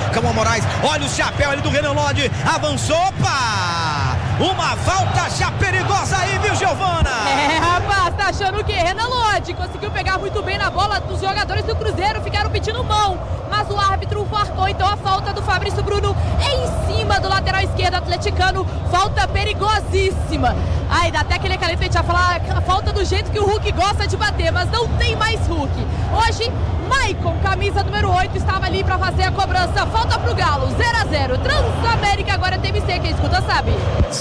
Cauã Moraes, olha o chapéu ali do Renan Lodge, avançou, opa! Uma falta já perigosa aí, viu, Giovana? Rapaz, tá achando o quê? Renan Lodge conseguiu pegar muito bem na bola, os jogadores do Cruzeiro ficaram pedindo mão, mas o árbitro marcou então a falta do Fabrício Bruno em cima do lateral esquerdo atleticano, falta perigosíssima. Aí dá até aquele calefete a falar a falta do jeito que o Hulk gosta de bater, mas não tem mais Hulk. Hoje, Maicon, camisa número 8, estava ali para fazer a cobrança. Falta pro Galo, 0-0. Transamérica agora é TMC, quem escuta sabe.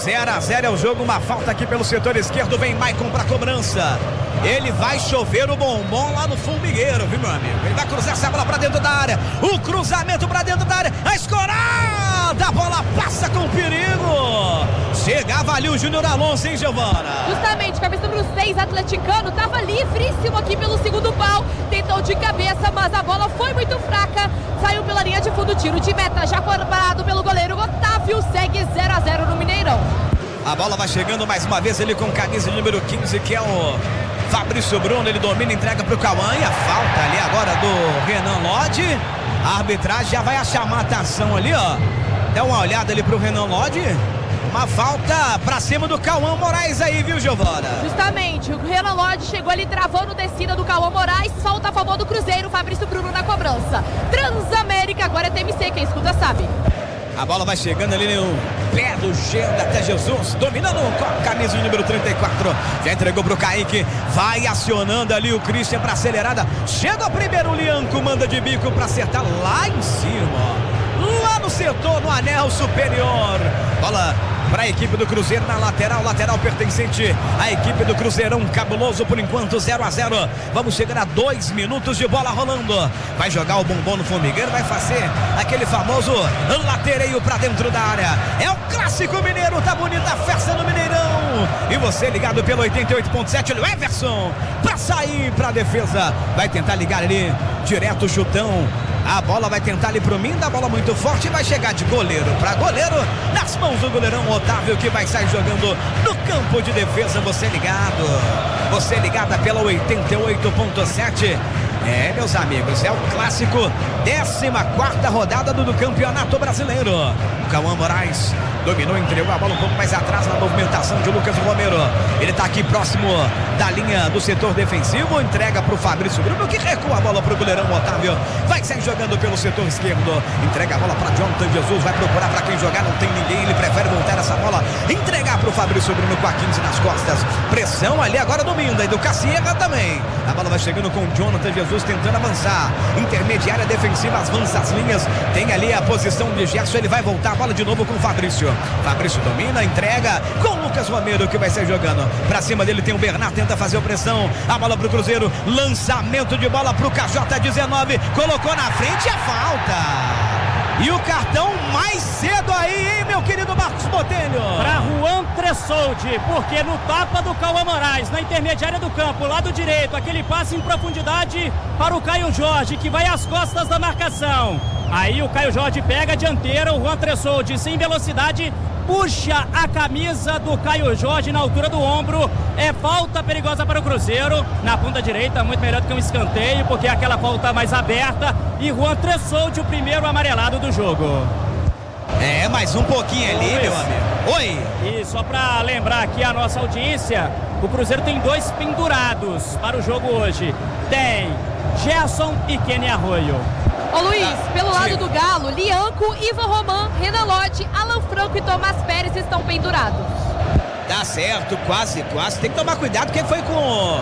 0-0 é o jogo, uma falta aqui pelo setor esquerdo, vem Maicon para cobrança. Ele vai chover o bombom lá no formigueiro, viu, meu amigo? Ele vai cruzar essa bola para dentro da área. O cruzamento para dentro da área. A escorada, a bola passa com perigo. Chegava ali o Júnior Alonso, hein, Giovana? Justamente, cabeça número 6, atleticano, estava livríssimo aqui pelo segundo pau. Tentou de cabeça, mas a bola foi muito fraca. Saiu pela linha de fundo, tiro de meta, já parado pelo goleiro Otávio. Segue 0-0 no Mineirão. A bola vai chegando mais uma vez ali com camisa número 15, que é o Fabrício Bruno. Ele domina, entrega para o Cauã. E a falta ali agora do Renan Lodge. A arbitragem já vai chamar a atenção ali, ó. Dá uma olhada ali para o Renan Lodge. Uma falta pra cima do Cauã Moraes aí, viu, Giovana? Justamente, o Renan Lodge chegou ali travando descida do Cauã Moraes. Falta a favor do Cruzeiro, Fabrício Bruno na cobrança. Transamérica, agora é TMC, quem escuta sabe. A bola vai chegando ali no pé do Genda até Jesus, dominando com a camisa número 34. Já entregou pro Kaique, vai acionando ali o Christian pra acelerada. Chega o primeiro, o Lianco manda de bico pra acertar lá em cima, lá no setor, no anel superior. Bola para a equipe do Cruzeiro na lateral pertencente à equipe do Cruzeirão, cabuloso por enquanto, 0-0. Vamos chegar a 2 minutos de bola rolando. Vai jogar o bombom no formigueiro, vai fazer aquele famoso latereio para dentro da área. É o clássico mineiro, tá bonita a festa no Mineirão. E você ligado pelo 88.7, olha o Everson para sair para a defesa. Vai tentar ligar ali direto o chutão. A bola vai tentar ali pro Minda, a bola muito forte, vai chegar de goleiro para goleiro, nas mãos do goleirão Otávio, que vai sair jogando no campo de defesa. Você ligada pela 88.7. É, meus amigos, é o clássico, 14ª rodada do Campeonato Brasileiro. O Cauã Moraes dominou, entregou a bola um pouco mais atrás na movimentação de Lucas Romero. Ele tá aqui próximo da linha do setor defensivo, entrega pro Fabrício Bruno, que recua a bola pro goleirão Otávio. Vai sair jogando pelo setor esquerdo, entrega a bola pra Jonathan Jesus, vai procurar pra quem jogar, não tem ninguém, ele prefere voltar essa bola, entregar pro Fabrício Bruno com a 15 nas costas. Pressão ali agora do Minda e do Caciega também. A bola vai chegando com Jonathan Jesus tentando avançar, intermediária defensiva, avança as linhas, tem ali a posição de Gerson, ele vai voltar a bola de novo com o Fabrício. Fabrício domina, entrega com o Lucas Romero, que vai sair jogando pra cima dele, tem o Bernard, tenta fazer a pressão, a bola pro Cruzeiro, lançamento de bola pro KJ19, colocou na frente, a falta. E o cartão mais cedo aí, hein, meu querido Marcos Botelho? Para Juan Tressoldi, porque no tapa do Cauã Moraes, na intermediária do campo, lado direito, aquele passe em profundidade para o Caio Jorge, que vai às costas da marcação. Aí o Caio Jorge pega a dianteira, o Juan Tressoldi sem velocidade, puxa a camisa do Caio Jorge na altura do ombro. É falta perigosa para o Cruzeiro, na ponta direita, muito melhor do que um escanteio, porque é aquela falta mais aberta. E Juan Tressoldi, o primeiro amarelado do jogo. É, mais um pouquinho ali, meu amigo. Oi! E só para lembrar aqui a nossa audiência, o Cruzeiro tem 2 pendurados para o jogo hoje. Tem Gerson e Kenny Arroio. Ô Luiz, pelo lado do Galo, Lianco, Ivan Roman, Renan Lodge, Alan Franco e Tomás Pérez estão pendurados. Tá certo, quase. Tem que tomar cuidado, quem foi com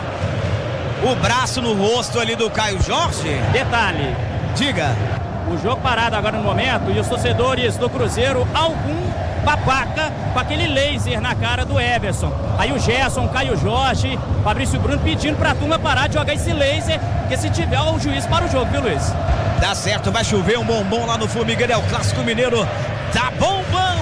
o braço no rosto ali do Caio Jorge? Detalhe. Diga. O jogo parado agora no momento e os torcedores do Cruzeiro, algum babaca com aquele laser na cara do Everson. Aí o Gerson, Caio Jorge, Fabrício Bruno pedindo pra turma parar de jogar esse laser, porque se tiver o juiz para o jogo, viu, Luiz? Dá certo, vai chover um bombom lá no formigueiro, é o clássico mineiro. Tá bombando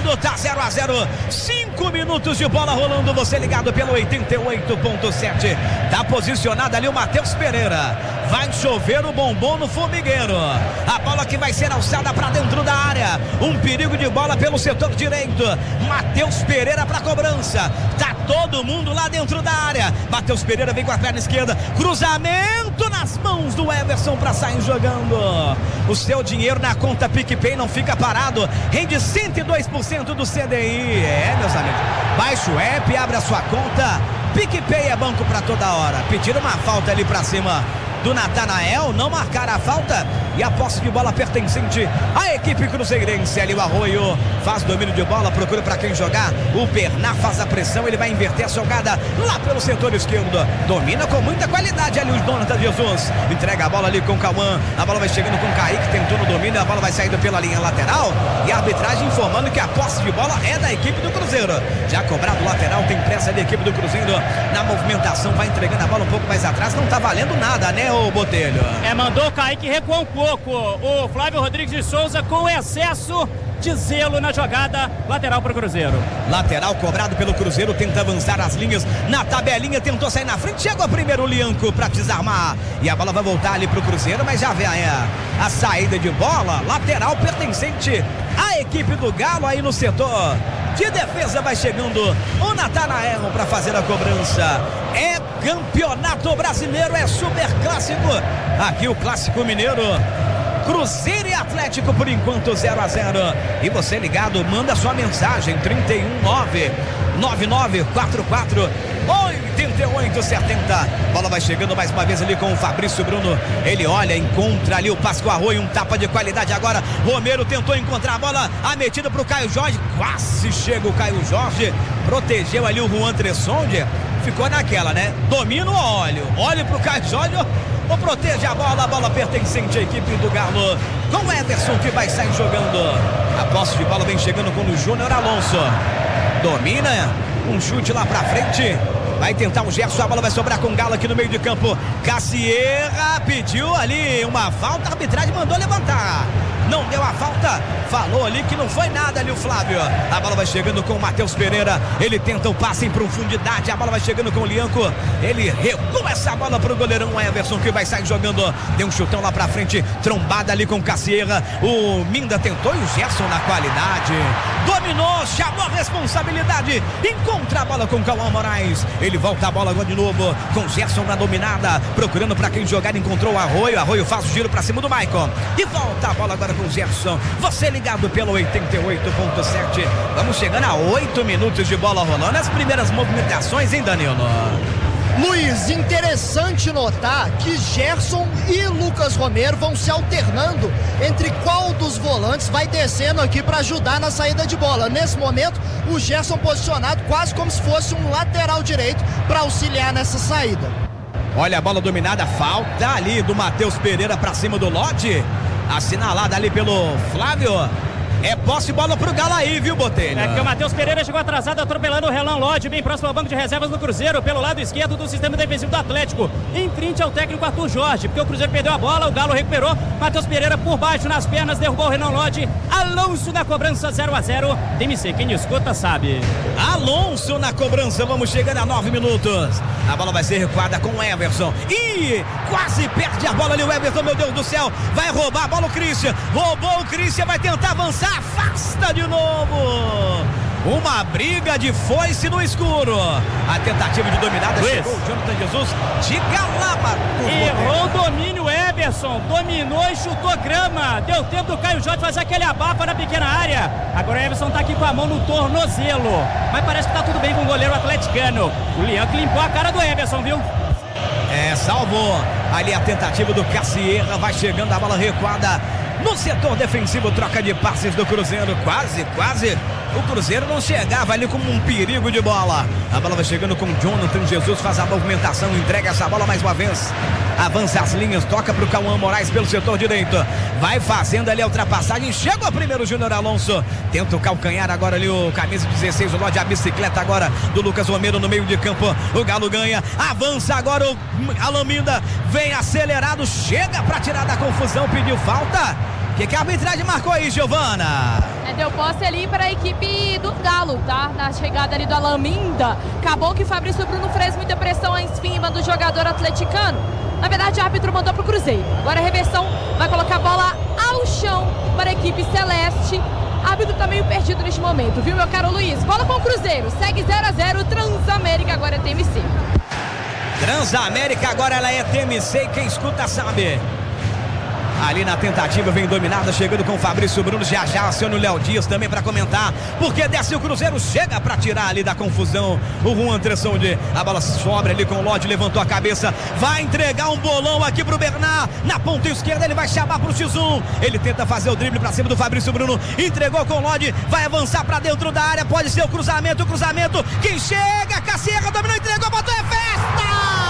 tudo, tá 0-0. 5 minutos de bola rolando, você ligado pelo 88.7. Tá posicionado ali o Matheus Pereira. Vai chover o bombom no formigueiro. A bola que vai ser alçada para dentro da área. Um perigo de bola pelo setor direito. Matheus Pereira para cobrança. Tá todo mundo lá dentro da área. Matheus Pereira vem com a perna esquerda. Cruzamento nas mãos do Everson para sair jogando. O seu dinheiro na conta PicPay não fica parado. Rende 102% do CDI. Meus amigos. Baixe o app, abre a sua conta. PicPay é banco para toda hora. Pediram uma falta ali para cima do Natanael, não marcaram a falta e a posse de bola pertencente à equipe cruzeirense. Ali o Arroio faz domínio de bola, procura para quem jogar. O Bernard faz a pressão, ele vai inverter a jogada lá pelo setor esquerdo. Domina com muita qualidade ali o Jonathan Jesus. Entrega a bola ali com o Cauã. A bola vai chegando com o Kaique, tentou no domínio. A bola vai saindo pela linha lateral e a arbitragem informando que a posse de bola é da equipe do Cruzeiro. Já cobrado o lateral, tem pressa da equipe do Cruzeiro na movimentação, vai entregando a bola um pouco mais atrás. Não tá valendo nada, né, o Botelho? Mandou o Kaique recuar um pouco. O Flávio Rodrigues de Souza com excesso de zelo na jogada. Lateral para o Cruzeiro. Lateral cobrado pelo Cruzeiro, tenta avançar as linhas na tabelinha, tentou sair na frente, chegou primeiro o Lianco para desarmar e a bola vai voltar ali para o Cruzeiro, mas já vem a saída de bola. Lateral pertencente à equipe do Galo aí no setor de defesa. Vai chegando o Natanael para fazer a cobrança. É campeonato brasileiro, é super clássico. Aqui o clássico mineiro. Cruzeiro e Atlético por enquanto 0-0. E você ligado, manda sua mensagem 31999448870. Bola vai chegando mais uma vez ali com o Fabrício Bruno. Ele olha, encontra ali o Pascoal Arroio, um tapa de qualidade agora. Romero tentou encontrar a bola, a metida para o Caio Jorge. Quase chega o Caio Jorge. Protegeu ali o Juan Tressonde. Ficou naquela, né? Domina o óleo. Olha pro Caio Jorge. Ou protege a bola pertencente à equipe do Galo, com o Everson que vai sair jogando. A posse de bola vem chegando com o Júnior Alonso. Domina, um chute lá pra frente. Vai tentar o Gerson, a bola vai sobrar com o Galo aqui no meio de campo. Cassierra pediu ali uma falta, a arbitragem mandou levantar. Não deu a falta, falou ali que não foi nada ali o Flávio. A bola vai chegando com o Matheus Pereira. Ele tenta o passe em profundidade. A bola vai chegando com o Lianco. Ele recua essa bola pro goleirão Everson que vai sair jogando. Deu um chutão lá pra frente, trombada ali com o Cassierra. O Minda tentou e o Gerson na qualidade. Dominou, chamou a responsabilidade. Encontra a bola com o Cauã Moraes. Ele volta a bola agora de novo com o Gerson na dominada. Procurando pra quem jogar, encontrou o Arroio. Arroio faz o giro pra cima do Maicon. E volta a bola agora com o Gerson. Você ligado pelo 88.7. Vamos chegando a 8 minutos de bola rolando. As primeiras movimentações, hein, Danilo? Luiz, interessante notar que Gerson e Lucas Romero vão se alternando entre qual dos volantes vai descendo aqui para ajudar na saída de bola. Nesse momento, o Gerson posicionado quase como se fosse um lateral direito para auxiliar nessa saída. Olha a bola dominada, falta ali do Matheus Pereira para cima do Lodi. Assinalada ali pelo Flávio. É posse de bola pro Galo aí, viu, Botelho? É que o Matheus Pereira chegou atrasado, atropelando o Renan Lodge, bem próximo ao banco de reservas do Cruzeiro, pelo lado esquerdo do sistema defensivo do Atlético, em frente ao técnico Arthur Jorge, porque o Cruzeiro perdeu a bola, o Galo recuperou, Matheus Pereira por baixo nas pernas, derrubou o Renan Lodge. Alonso na cobrança, 0-0. DMC, quem escuta sabe. Alonso na cobrança, vamos chegando a 9 minutos. A bola vai ser recuada com o Everson. E quase perde a bola ali o Everson, meu Deus do céu. Vai roubar a bola o Christian. Roubou o Christian, vai tentar avançar. Afasta de novo. Uma briga de foice no escuro. A tentativa de dominada chegou o Jonathan Jesus de galaba. Errou o domínio, Everson. Dominou e chutou grama. Deu tempo do Caio Jorge fazer aquele abafa na pequena área. Agora o Everson tá aqui com a mão no tornozelo. Mas parece que tá tudo bem com o goleiro atleticano. O Lianco limpou a cara do Everson, viu? Salvou ali a tentativa do Cassierra. Vai chegando a bola recuada no setor defensivo, troca de passes do Cruzeiro. Quase o Cruzeiro não chegava ali como um perigo de bola. A bola vai chegando com o Jonathan Jesus, faz a movimentação, entrega essa bola mais uma vez. Avança as linhas, toca pro Cauã Moraes pelo setor direito. Vai fazendo ali a ultrapassagem, chega o primeiro Júnior Alonso. Tenta o calcanhar agora ali o camisa 16, o Lodi, a bicicleta agora do Lucas Romero no meio de campo. O Galo ganha, avança agora o Alan Minda, vem acelerado, chega pra tirar da confusão, pediu falta. O que a arbitragem marcou aí, Giovana? Deu posse ali para a equipe do Galo, tá? Na chegada ali do Alaminda. Acabou que o Fabrício Bruno fez muita pressão em cima do jogador atleticano. Na verdade, o árbitro mandou pro Cruzeiro. Agora a reversão vai colocar a bola ao chão para a equipe celeste. O árbitro tá meio perdido neste momento, viu, meu caro Luiz? Bola com o Cruzeiro. Segue 0-0. Transamérica agora é TMC. Transamérica agora ela é TMC. Quem escuta sabe. Ali na tentativa vem dominada, chegando com o Fabrício Bruno. Já aciona o Léo Dias também para comentar, porque desce o Cruzeiro, chega para tirar ali da confusão o Juan Tressonde. A bola sobra ali com o Lodi, levantou a cabeça, vai entregar um bolão aqui pro Bernard, na ponta esquerda ele vai chamar pro X1, ele tenta fazer o drible para cima do Fabrício Bruno, entregou com o Lodi, vai avançar para dentro da área, pode ser o cruzamento, quem chega, Cacierra dominou, entregou, botou, é festa!